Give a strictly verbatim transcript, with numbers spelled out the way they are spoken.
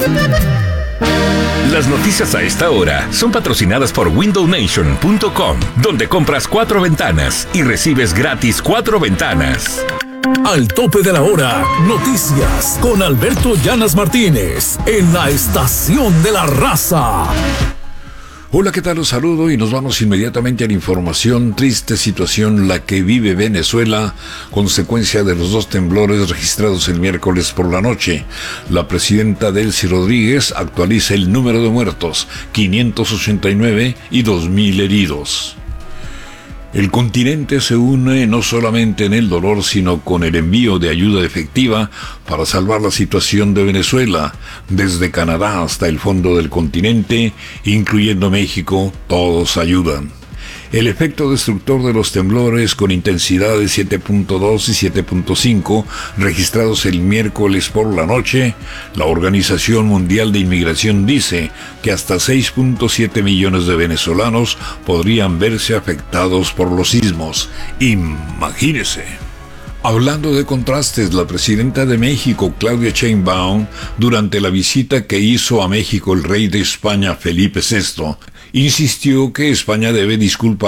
Las noticias a esta hora son patrocinadas por window nation punto com, donde compras cuatro ventanas y recibes gratis cuatro ventanas. Al tope de la hora, noticias con Alberto Llanas Martínez en la Estación de la Raza. Hola, ¿qué tal? Los saludo y nos vamos inmediatamente a la información. Triste situación la que vive Venezuela, consecuencia de los dos temblores registrados el miércoles por la noche. La presidenta Delcy Rodríguez actualiza el número de muertos, quinientos ochenta y nueve y dos mil heridos. El continente se une no solamente en el dolor, sino con el envío de ayuda efectiva para salvar la situación de Venezuela. Desde Canadá hasta el fondo del continente, incluyendo México, todos ayudan. El efecto destructor de los temblores con intensidad de siete punto dos y siete punto cinco registrados el miércoles por la noche, la Organización Mundial de Inmigración dice que hasta seis punto siete millones de venezolanos podrían verse afectados por los sismos. Imagínese. Hablando de contrastes, la presidenta de México, Claudia Sheinbaum, durante la visita que hizo a México el rey de España, Felipe sexto, insistió que España debe disculpar